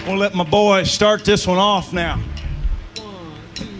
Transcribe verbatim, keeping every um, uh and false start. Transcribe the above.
We'll let my boy start this one off now.